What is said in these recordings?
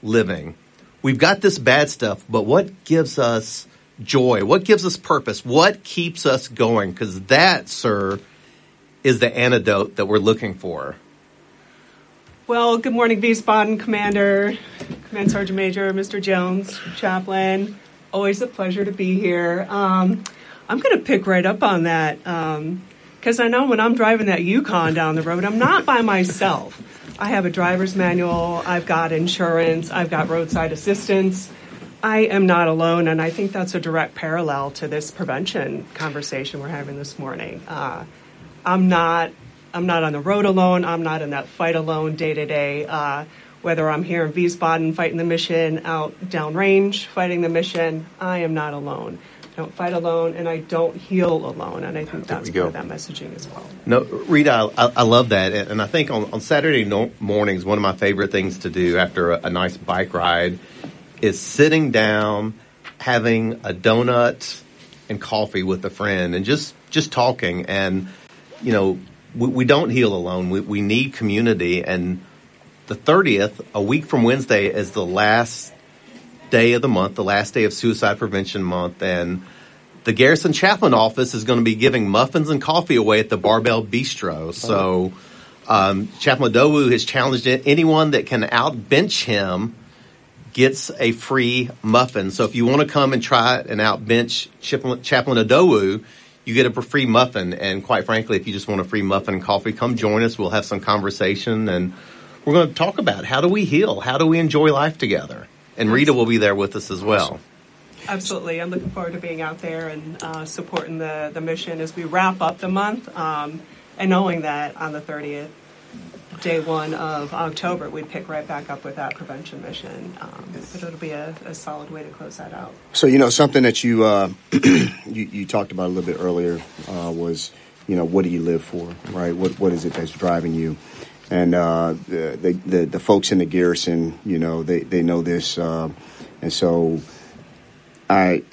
living. We've got this bad stuff, but what gives us joy? What gives us purpose? What keeps us going? Because that, sir, is the antidote that we're looking for. Well, good morning, Wiesbaden Commander, Command Sergeant Major, Mr. Jones, Chaplain. Always a pleasure to be here. I'm going to pick right up on that because I know when I'm driving that Yukon down the road, I'm not by myself. I have a driver's manual, I've got insurance, I've got roadside assistance. I am not alone, and I think that's a direct parallel to this prevention conversation we're having this morning. I'm not on the road alone. I'm not in that fight alone day to day. Whether I'm here in Wiesbaden fighting the mission, out downrange fighting the mission, I am not alone. I don't fight alone, and I don't heal alone. And I think that's part of that messaging as well. No, Rita, I love that. And I think on Saturday mornings, one of my favorite things to do after a nice bike ride is sitting down, having a donut and coffee with a friend and just talking. And, you know, we don't heal alone. We need community. And the 30th, a week from Wednesday, is the last day of the month, the last day of Suicide Prevention Month. And the Garrison Chaplain Office is going to be giving muffins and coffee away at the Barbell Bistro. So Chaplain Adowu has challenged anyone that can outbench him gets a free muffin. So if you want to come and try and outbench Chaplain Adowu, you get a free muffin. And quite frankly, if you just want a free muffin and coffee, come join us. We'll have some conversation, and we're going to talk about how do we heal? How do we enjoy life together? And Rita will be there with us as well. Absolutely. I'm looking forward to being out there and supporting the mission as we wrap up the month, and knowing that on the 30th, day 1 of October, we'd pick right back up with that prevention mission. But it'll be a solid way to close that out. So, you know, something that you you talked about a little bit earlier was, you know, what do you live for, right? What is it that's driving you? And the folks in the garrison, you know, they know this, and so I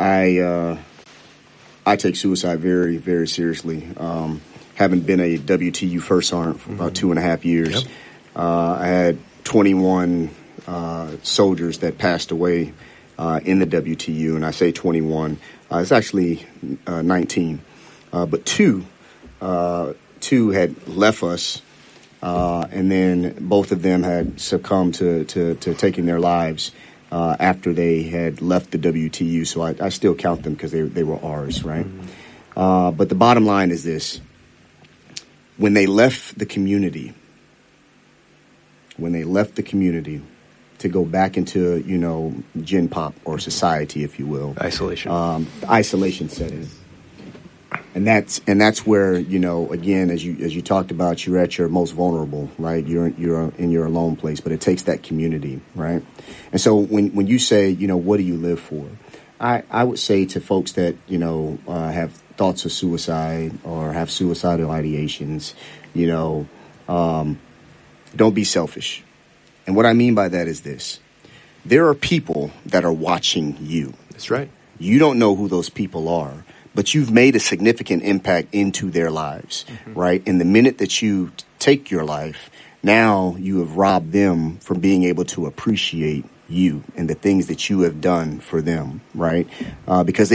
take suicide very, very seriously. Having been a WTU First Sergeant for about 2.5 years, I had 21 soldiers that passed away in the WTU, and I say 21. It's actually 19, but two had left us. And then both of them had succumbed to taking their lives after they had left the WTU. So I still count them because they were ours, right? But the bottom line is this. When they left the community to go back into, you know, Gen Pop or society, if you will. Isolation setting. And that's where, you know, again, as you talked about, you're at your most vulnerable, right? You're in your alone place, but it takes that community, right? And so when you say, you know, what do you live for? I would say to folks that, you know, have thoughts of suicide or have suicidal ideations, you know, don't be selfish. And what I mean by that is this. There are people that are watching you. That's right. You don't know who those people are, but you've made a significant impact into their lives, right? And the minute that you take your life, now you have robbed them from being able to appreciate you and the things that you have done for them, right? Because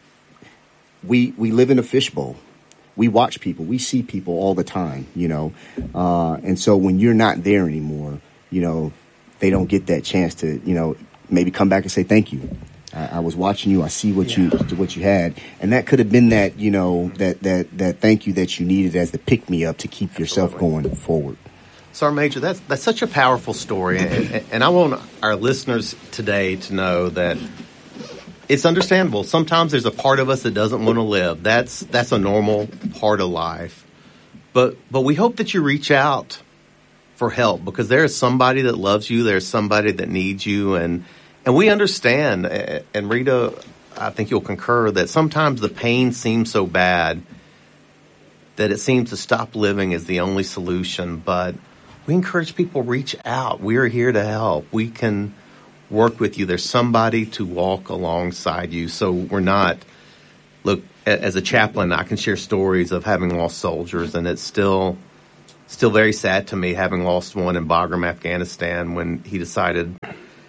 we live in a fishbowl. We watch people. We see people all the time, you know. And so when you're not there anymore, you know, they don't get that chance to, you know, maybe come back and say thank you. I was watching you. I see what you had, and that could have been that, you know, that thank you that you needed as the pick me up to keep yourself going forward. Sergeant Major, that's such a powerful story, and I want our listeners today to know that it's understandable. Sometimes there's a part of us that doesn't want to live. That's a normal part of life, but we hope that you reach out for help because there is somebody that loves you. There's somebody that needs you, and we understand. And Rita, I think you'll concur that sometimes the pain seems so bad that it seems to stop living is the only solution. But we encourage people reach out. We're here to help. We can work with you. There's somebody to walk alongside you. So we're not, look, as a chaplain, I can share stories of having lost soldiers, and it's still very sad to me having lost one in Bagram, Afghanistan, when he decided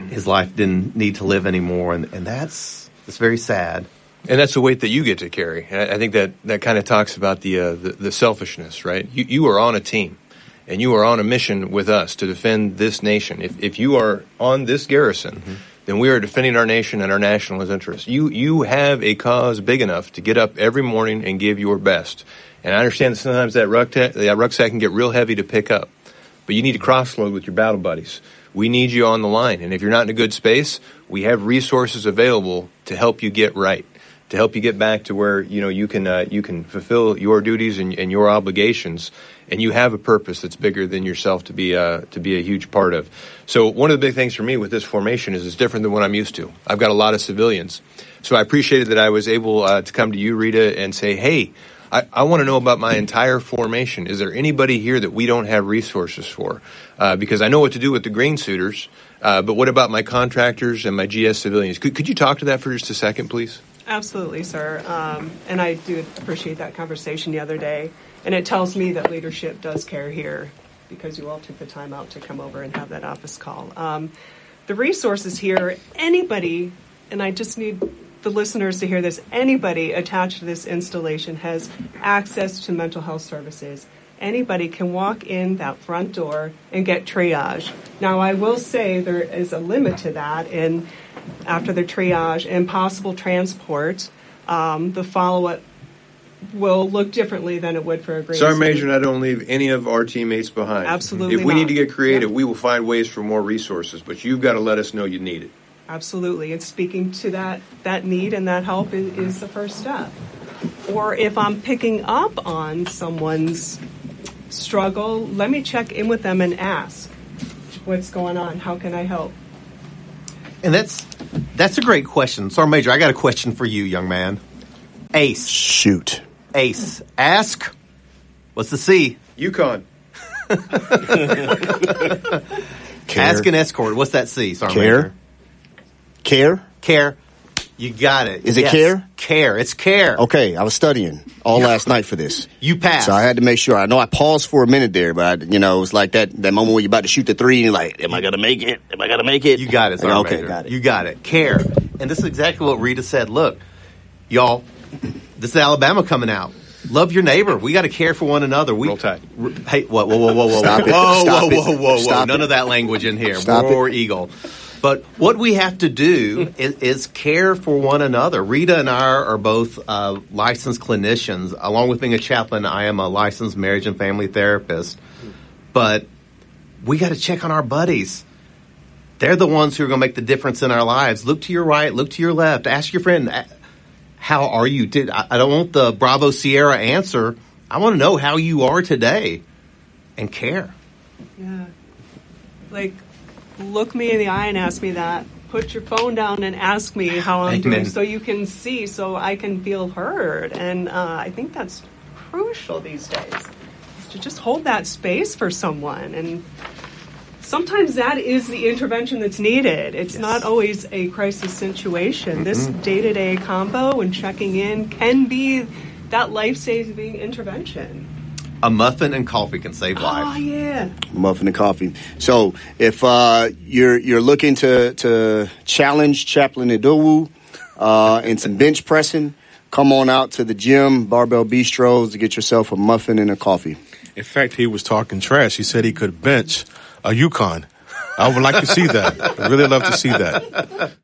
his life didn't need to live anymore, and it's very sad. And that's the weight that you get to carry. And I think that kind of talks about the selfishness, right? You are on a team, and you are on a mission with us to defend this nation. If you are on this garrison, then we are defending our nation and our national interest. You have a cause big enough to get up every morning and give your best. And I understand that sometimes that rucksack can get real heavy to pick up, but you need to cross-load with your battle buddies. We need you on the line, and if you're not in a good space, we have resources available to help you get right, to help you get back to where you can fulfill your duties and your obligations, and you have a purpose that's bigger than yourself to be a huge part of. So one of the big things for me with this formation is it's different than what I'm used to. I've got a lot of civilians, so I appreciated that I was able to come to you, Rita, and say, hey, I want to know about my entire formation. Is there anybody here that we don't have resources for? Because I know what to do with the green suiters, but what about my contractors and my GS civilians? Could you talk to that for just a second, please? Absolutely, sir. And I do appreciate that conversation the other day. And it tells me that leadership does care here, because you all took the time out to come over and have that office call. The resources here, anybody, and I just need the listeners to hear this, anybody attached to this installation has access to mental health services. Anybody can walk in that front door and get triage. Now, I will say there is a limit to that, and after the triage and possible transport, the follow-up will look differently than it would for a green Sergeant suit. Major and I don't leave any of our teammates behind. Absolutely If we not. need to get creative, Yeah. we will find ways for more resources, but you've got to let us know you need it. Absolutely. And speaking to that need and that help is the first step. Or if I'm picking up on someone's struggle, let me check in with them and ask, what's going on? How can I help? And that's a great question. Sergeant Major, I got a question for you, young man. Ace. Shoot. Ace. Ask. What's the C? Yukon. Ask and escort. What's that C, Sergeant Care. Major? Care? Care. You got it. Is it care? Care. It's care. Okay, I was studying all last night for this. You passed. So I had to make sure. I know I paused for a minute there, but it was like that moment where you're about to shoot the three and you're like, am I going to make it? Am I going to make it? You got it, Sergeant Okay, Major. got it. You got it. Care. And this is exactly what Rita said. Look, y'all, this is Alabama coming out. Love your neighbor. We got to care for one another. Roll Tide. Hey, whoa. Stop it. Whoa. Stop it. Stop None it. of that language in here. Stop War it. Eagle. But what we have to do is care for one another. Rita and I are both licensed clinicians. Along with being a chaplain, I am a licensed marriage and family therapist. But we got to check on our buddies. They're the ones who are going to make the difference in our lives. Look to your right, look to your left. Ask your friend, how are you? I don't want the Bravo Sierra answer. I want to know how you are today and care. Yeah. Look me in the eye and ask me that. Put your phone down and ask me how I'm doing, Amen. so you can see, so I can feel heard. And I think that's crucial these days, is to just hold that space for someone. And sometimes that is the intervention that's needed. It's not always a crisis situation. This day-to-day combo and checking in can be that life-saving intervention. A muffin and coffee can save Oh, life. yeah. Muffin and coffee. So if you're looking to challenge Chaplain Idowu and some bench pressing, come on out to the gym, Barbell Bistros, to get yourself a muffin and a coffee. In fact, he was talking trash. He said he could bench a Yukon. I would like to see that. I'd really love to see that.